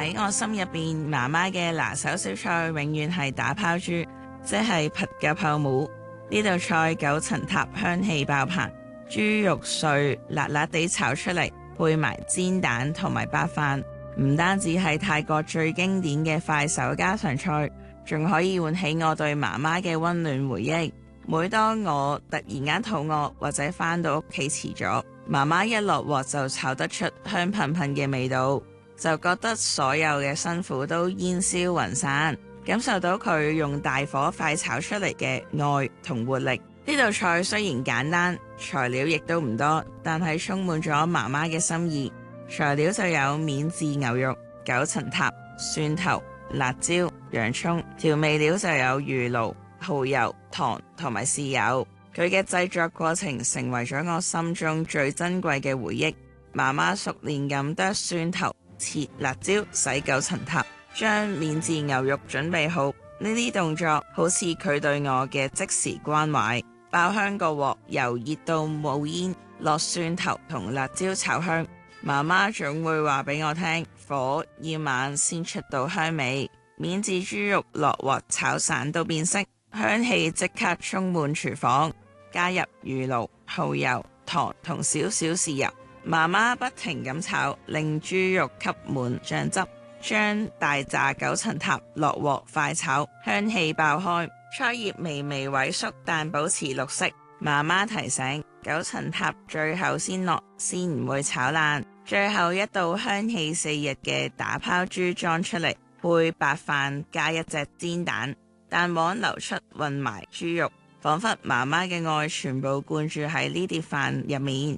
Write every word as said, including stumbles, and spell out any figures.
喺我心入邊，媽媽嘅拿手小菜永遠係打拋豬，即係ผั嘅泡鬍。呢道菜九層塔，香氣爆棚，豬肉碎辣辣地炒出嚟，配埋煎蛋同埋白飯，唔單止係泰國最經典嘅快手家常菜，仲可以喚起我對媽媽嘅溫暖回憶。每當我突然間肚餓或者返到屋企遲咗，媽媽一落鑊就炒得出香噴噴嘅味道，就覺得所有嘅辛苦都煙消雲散，感受到佢用大火快炒出嚟嘅愛同活力。呢道菜雖然簡單，材料亦都唔多，但係充滿咗媽媽嘅心意。材料就有免治牛肉、九層塔、蒜頭、辣椒、洋葱，調味料就有魚露、蠔油、糖同埋豉油。佢嘅製作過程成為咗我心中最珍貴嘅回憶。媽媽熟練咁剁蒜頭、切辣椒、洗九層塔，將免治牛肉準備好。呢啲動作好似佢對我嘅即時關懷。爆香個鑊，由熱到冒煙，落蒜頭同辣椒炒香。媽媽總會話俾我聽，火要慢先出到香味。免治豬肉落鑊炒散到變色，香氣即刻充滿廚房。加入魚露、蠔油、糖同少少豉油，媽媽不停咁炒，令豬肉吸滿醬汁。將大炸九層塔落鑊快炒，香氣爆開，菜葉微微萎縮但保持綠色。媽媽提醒，九層塔最後先落，先唔會炒爛。最後一道香氣四溢嘅打拋豬裝出嚟，配白飯加一隻煎蛋，蛋黃流出混埋豬肉，彷彿媽媽嘅愛全部灌注喺呢碟飯入面。